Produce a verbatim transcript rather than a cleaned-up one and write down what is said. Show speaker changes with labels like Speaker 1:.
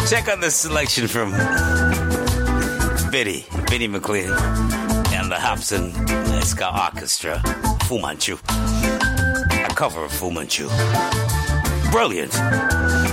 Speaker 1: Check out this selection from Biddy, Biddy McLean, and the Hobson Ska Orchestra, Fu Manchu. A cover of Fu Manchu. Brilliant.